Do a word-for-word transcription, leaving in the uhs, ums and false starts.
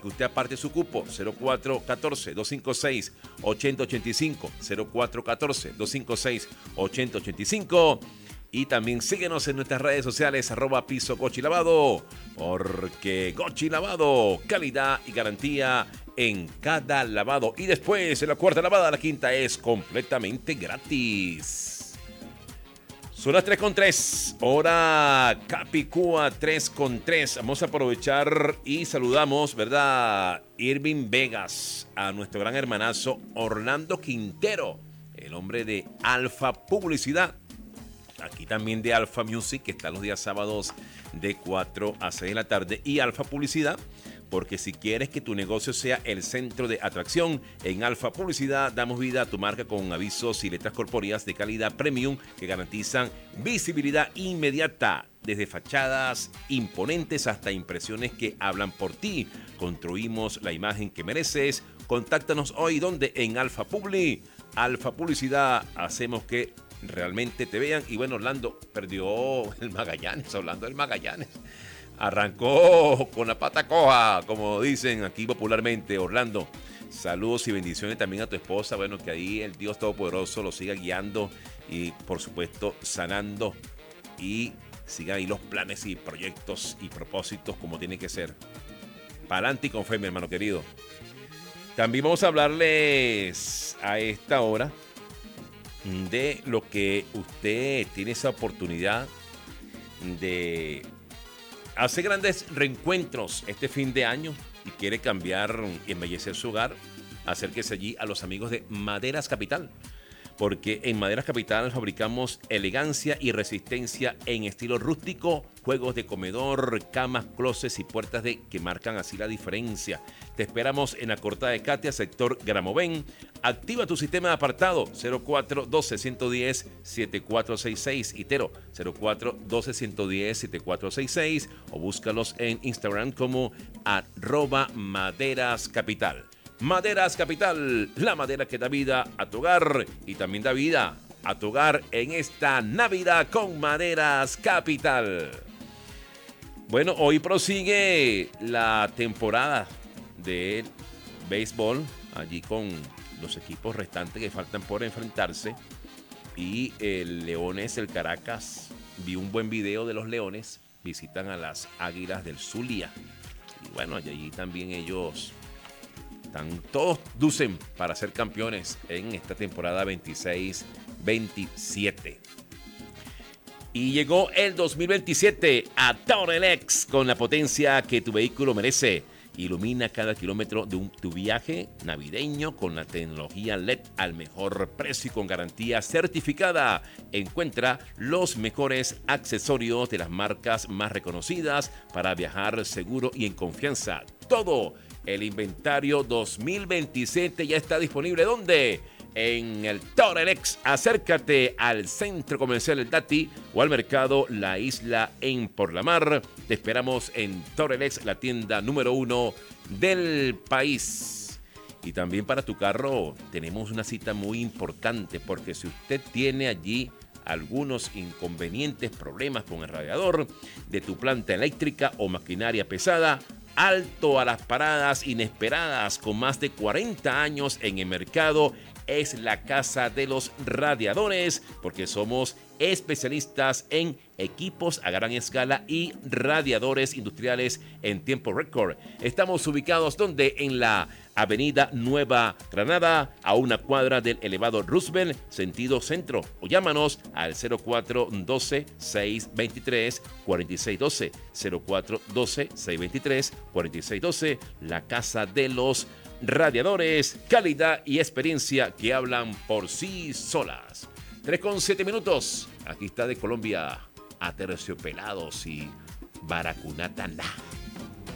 que usted aparte su cupo. Cero cuatro uno cuatro, dos cinco seis, ocho cero ocho cinco. Cero cuatro uno cuatro, dos cinco seis, ocho cero ocho cinco. Y también síguenos en nuestras redes sociales, arroba piso Gochi Lavado, porque Gochi Lavado, calidad y garantía en cada lavado. Y después, en la cuarta lavada, la quinta es completamente gratis. Son las tres con tres, hora Capicúa tres con tres. Vamos a aprovechar y saludamos, ¿verdad? Irving Vegas, a nuestro gran hermanazo Orlando Quintero, el hombre de Alfa Publicidad. Aquí también de Alfa Music, que está los días sábados de cuatro a seis de la tarde. Y Alfa Publicidad, porque si quieres que tu negocio sea el centro de atracción, en Alfa Publicidad damos vida a tu marca con avisos y letras corpóreas de calidad premium que garantizan visibilidad inmediata. Desde fachadas imponentes hasta impresiones que hablan por ti. Construimos la imagen que mereces. Contáctanos hoy, donde en Alfa Publi. Alfa Publicidad, hacemos que realmente te vean. Y bueno, Orlando perdió el Magallanes, hablando del Magallanes. Arrancó con la pata coja, como dicen aquí popularmente. Orlando, saludos y bendiciones también a tu esposa. Bueno, que ahí el Dios Todopoderoso lo siga guiando y, por supuesto, sanando. Y sigan ahí los planes y proyectos y propósitos como tiene que ser. Para adelante y con fe, mi hermano querido. También vamos a hablarles a esta hora de lo que usted tiene esa oportunidad de hacer grandes reencuentros este fin de año y quiere cambiar y embellecer su hogar. Acérquese allí a los amigos de Maderas Capital, porque en Maderas Capital fabricamos elegancia y resistencia en estilo rústico, juegos de comedor, camas, closets y puertas de que marcan así la diferencia. Te esperamos en la Cortada de Katia, sector Gramovén. Activa tu sistema de apartado cero cuatro doce, ciento diez, setenta y cuatro sesenta y seis, itero cero cuatro doce, ciento diez, setenta y cuatro sesenta y seis, o búscalos en Instagram como arroba Maderas Capital. Maderas Capital, la madera que da vida a tu hogar y también da vida a tu hogar en esta Navidad con Maderas Capital. Bueno, hoy prosigue la temporada de béisbol allí con los equipos restantes que faltan por enfrentarse. Y el Leones, el Caracas, vi un buen video de los Leones, visitan a las Águilas del Zulia. Y bueno, allí también ellos están, todos lucen para ser campeones en esta temporada veintiséis veintisiete. Y llegó el dos mil veintisiete a Torelex con la potencia que tu vehículo merece. Ilumina cada kilómetro de un, tu viaje navideño con la tecnología L E D al mejor precio y con garantía certificada. Encuentra los mejores accesorios de las marcas más reconocidas para viajar seguro y en confianza. Todo el inventario dos mil veintisiete ya está disponible. ¿Dónde? En el Torelex. Acércate al Centro Comercial El Dati o al Mercado La Isla en Por la Mar. Te esperamos en Torelex, la tienda número uno del país. Y también para tu carro tenemos una cita muy importante, porque si usted tiene allí algunos inconvenientes, problemas con el radiador de tu planta eléctrica o maquinaria pesada, alto a las paradas inesperadas. Con más de cuarenta años en el mercado, es la casa de los radiadores, porque somos especialistas en equipos a gran escala y radiadores industriales en tiempo récord. Estamos ubicados donde en la Avenida Nueva Granada, a una cuadra del elevado Roosevelt, sentido centro, o llámanos al cero cuatro doce, seiscientos veintitrés, cuarenta y seis doce, cero cuatro doce, seiscientos veintitrés, cuarenta y seis doce, la casa de los radiadores, calidad y experiencia que hablan por sí solas. tres con siete minutos. Aquí está de Colombia, Aterciopelados y Baracunatana.